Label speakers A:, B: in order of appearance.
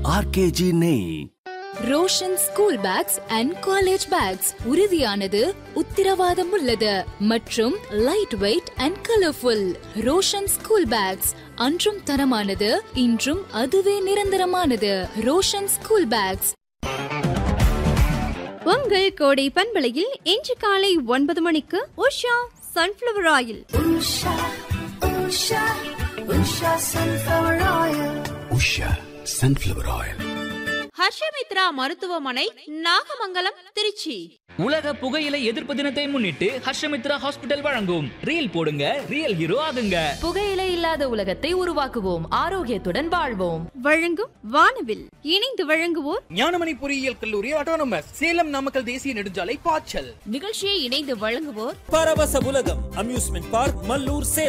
A: RKG நெய்.
B: Roshan school packs and college bags உறுதியானது, உத்திரவாதம் உள்ளது மற்றும் light weight and colourful. Roshan school packs அன்றும் தரமானது, இன்றும் அதுவே நிரந்தரமானது. Roshan school packs.
C: உங்கள் கோடை பண்பலையில் இன்று காலை 9 மணிக்கு Usha sunflower oil.
A: Usha sunflower oil.
D: Harshamitra மருத்துவமனை, நாகமங்கலம், திருச்சி.
E: உலக புகையிலை எதிர்ப்பு தினத்தை முன்னிட்டு ஹர்ஷமித்ரா ஹாஸ்பிடல் வழங்கும் ரீல் போடுங்க, ரியல் ஹீரோ ஆகுங்க.
F: புகையிலை இல்லாத உலகத்தை உருவாக்குவோம், ஆரோக்கியத்துடன் வாழ்வோம்.
C: வழங்கும் வானவில். இணைந்து வழங்குவோர்
G: ஞானமணி பொறியியல் கல்லூரி ஆட்டோனமஸ், சேலம் நாமக்கல் தேசிய நெடுஞ்சாலை, பாய்ச்சல்.
D: நிகழ்ச்சியை இணைந்து வழங்குவோர்
H: பரவச உலகம் அம்யூஸ்மெண்ட் பார்க், மல்லூர், சேலம்.